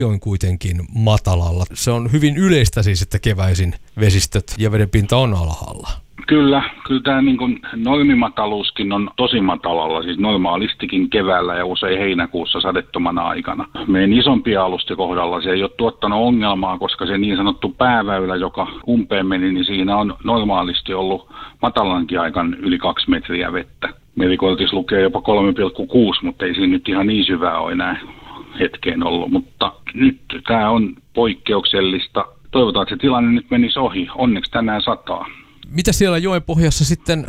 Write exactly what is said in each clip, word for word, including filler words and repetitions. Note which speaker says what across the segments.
Speaker 1: on kuitenkin matalalla. Se on hyvin yleistä siis, että keväisin vesistöt ja vedenpinta on alhaalla.
Speaker 2: Kyllä, kyllä tämä niin kuin normimataluuskin on tosi matalalla, siis normaalistikin keväällä ja usein heinäkuussa sadettomana aikana. Meidän isompia alusten kohdalla se ei ole tuottanut ongelmaa, koska se niin sanottu pääväylä, joka umpeen meni, niin siinä on normaalisti ollut matalankin aikan yli kaksi metriä vettä. Merikortissa lukee jopa kolme pilkku kuusi, mutta ei siinä nyt ihan niin syvää ole enää hetkeen ollut, mutta nyt tämä on poikkeuksellista. Toivotaan, että se tilanne nyt menisi ohi. Onneksi tänään sataa.
Speaker 1: Mitä siellä joen pohjassa sitten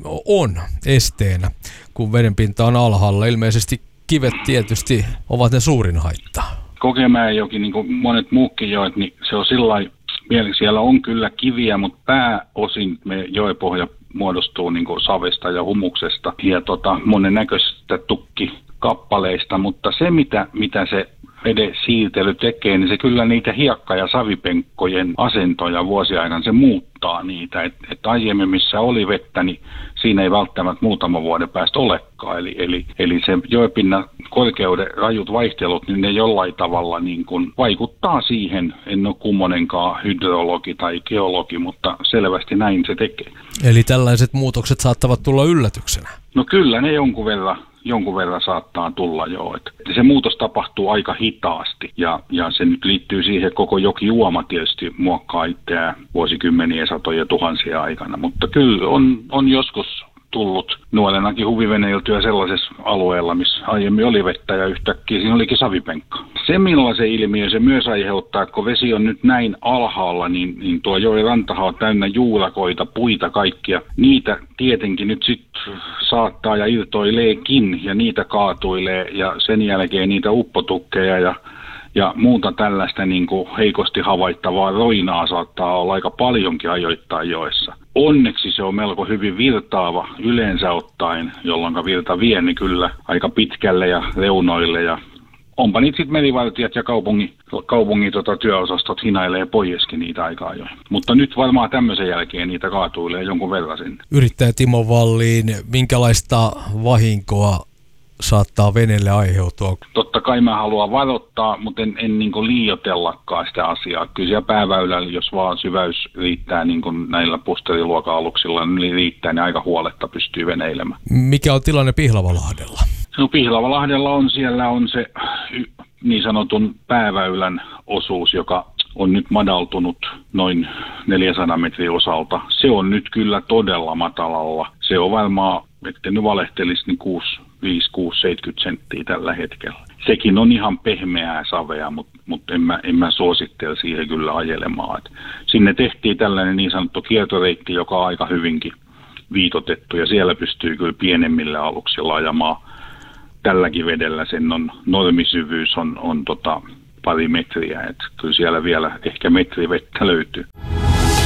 Speaker 1: on esteenä, kun vedenpinta on alhaalla? Ilmeisesti kivet tietysti ovat ne suurin haitta.
Speaker 2: Kokemäenjoki, niin kuin monet muukin joet, niin se on sillä lailla, siellä on kyllä kiviä, mutta pääosin me joepohja muodostuu niin kuin savesta ja humuksesta ja tota, monennäköistä tukkikappaleista, mutta se mitä, mitä se veden siirtely tekee, niin se kyllä niitä hiekka- ja savipenkkojen asentoja vuosiaikaan se muuttaa niitä. Että et aiemmin missä oli vettä, niin siinä ei välttämättä muutaman vuoden päästä olekaan. Eli, eli, eli se joepinnan korkeuden rajut vaihtelut, niin ne jollain tavalla niin kuin vaikuttaa siihen. En ole kummonenkaan hydrologi tai geologi, mutta selvästi näin se tekee.
Speaker 1: Eli tällaiset muutokset saattavat tulla yllätyksenä?
Speaker 2: No kyllä ne jonkun verran. Jonkun verran saattaa tulla jo. Että se muutos tapahtuu aika hitaasti ja, ja se nyt liittyy siihen, että koko jokijuoma tietysti muokkaa itseään vuosikymmeniä, satoja, tuhansia aikana. Mutta kyllä on, on joskus tullut nuorenakin huviveneiltyä sellaisessa alueella, missä aiemmin oli vettä ja yhtäkkiä siinä olikin savipenkka. Se millaisen ilmiö se myös aiheuttaa, kun vesi on nyt näin alhaalla, niin, niin tuo joen rantahan on täynnä juurakoita, puita kaikkia. Niitä tietenkin nyt sitten saattaa ja irtoileekin ja niitä kaatuilee ja sen jälkeen niitä uppotukkeja ja Ja muuta tällaista niin kuin heikosti havaittavaa roinaa saattaa olla aika paljonkin ajoittain joessa. Onneksi se on melko hyvin virtaava yleensä ottaen, jolloin virta vie niin kyllä aika pitkälle ja reunoille. Ja onpa niitä sitten merivartijat ja kaupungin, kaupungin tota, työosastot hinailee poiskin niitä aika ajoin. Mutta nyt varmaan tämmöisen jälkeen niitä kaatuilee jonkun verran sinne.
Speaker 1: Yrittäjä Timo Wallin, minkälaista vahinkoa saattaa veneelle aiheutua?
Speaker 2: Totta kai mä haluan varoittaa, mutta en, en niin kuin liioitellakaan sitä asiaa. Kyllä siellä pääväylällä, jos vaan syväys riittää niin kuin näillä pusteriluoka-aluksilla, niin riittää, niin aika huoletta pystyy veneilemään.
Speaker 1: Mikä on tilanne Pihlavalahdella?
Speaker 2: No Pihlavalahdella on siellä on se niin sanotun pääväylän osuus, joka on nyt madaltunut noin neljäsataa metrin osalta. Se on nyt kyllä todella matalalla. Se on varmaan, ettei nyt valehtelisi, niin kuusi, viisi, kuusi, seitsemänkymmentä senttiä tällä hetkellä. Sekin on ihan pehmeää savea, mutta, mutta en, mä, en mä suosittele siihen kyllä ajelemaan. Et sinne tehtiin tällainen niin sanottu kiertoreitti, joka on aika hyvinkin viitotettu ja siellä pystyy kyllä pienemmillä aluksilla ajamaan. Tälläkin vedellä sen on, normisyvyys on, on tota, pari metriä, että kyllä siellä vielä ehkä metri vettä löytyy.